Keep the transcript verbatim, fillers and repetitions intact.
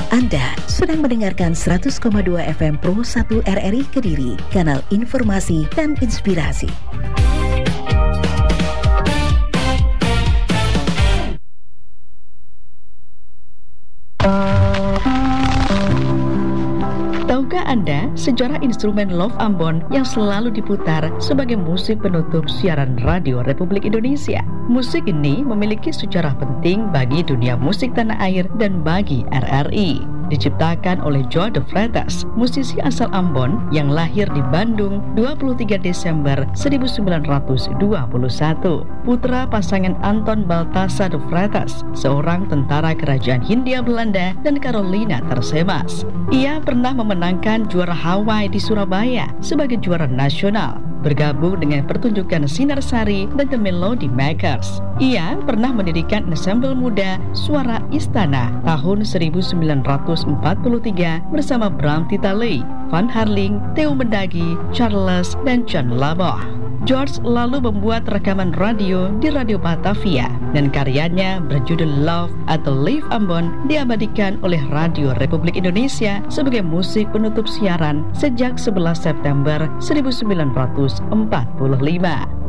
Anda sedang mendengarkan seratus koma dua F M Pro satu R R I Kediri, kanal informasi dan inspirasi. Tahukah Anda sejarah instrumen Love Ambon yang selalu diputar sebagai musik penutup siaran radio Republik Indonesia? Musik ini memiliki sejarah penting bagi dunia musik tanah air dan bagi R R I. Diciptakan oleh Joe De Freitas, musisi asal Ambon yang lahir di Bandung dua puluh tiga Desember seribu sembilan ratus dua puluh satu. Putra pasangan Anton Balthasar De Freitas, seorang tentara kerajaan Hindia Belanda dan Carolina Tersemas. Ia pernah memenangkan juara Hawaii di Surabaya sebagai juara nasional, bergabung dengan pertunjukan Sinar Sari dan The Melody Makers. Ia pernah mendirikan ensemble muda Suara Istana tahun seribu sembilan ratus empat puluh tiga bersama Bram Titalay, Van Harling, Theo Mendagi, Charles, dan John Laboh. George lalu membuat rekaman radio di Radio Batavia dan karyanya berjudul Love atau Live Ambon diabadikan oleh Radio Republik Indonesia sebagai musik penutup siaran sejak sebelas September seribu sembilan ratus empat puluh lima.